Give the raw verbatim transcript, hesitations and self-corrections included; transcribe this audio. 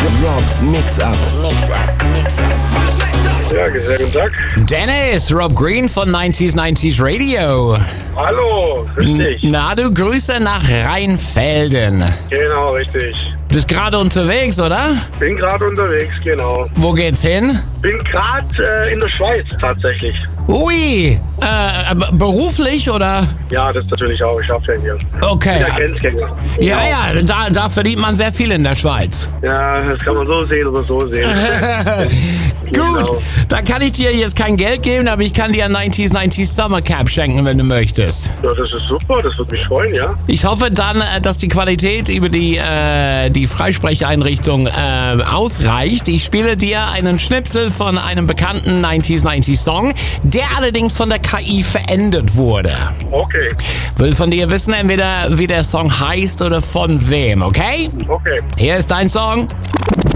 Rob's Mix-Up. Mix-Up, Mix-Up. Ja, guten Tag. Dennis, Rob Green von neunzig neunzig Radio. Hallo, richtig. Na, du Grüße nach Rheinfelden. Genau, richtig. Bist gerade unterwegs, oder? Bin gerade unterwegs, genau. Wo geht's hin? Bin gerade äh, in der Schweiz tatsächlich. Ui, äh, b- beruflich oder? Ja, das natürlich auch. Ich hab's ja hier. Okay. Ja, Grenzgänger. Ja, ja, da, da verdient man sehr viel in der Schweiz. Ja, das kann man so sehen oder so sehen. Gut, Genau. da kann ich dir jetzt kein Geld geben, aber ich kann dir ein neunzig neunzig Summer Cap schenken, wenn du möchtest. Ja, das ist super, das würde mich freuen, ja. Ich hoffe dann, äh, dass die Qualität über die, äh, die Freisprecheinrichtung äh, ausreicht. Ich spiele dir einen Schnipsel von einem bekannten neunzig neunzig Song, der allerdings von der K I verändert wurde. Okay, Will von dir wissen, entweder wie der Song heißt oder von wem, okay? okay. Hier ist dein Song.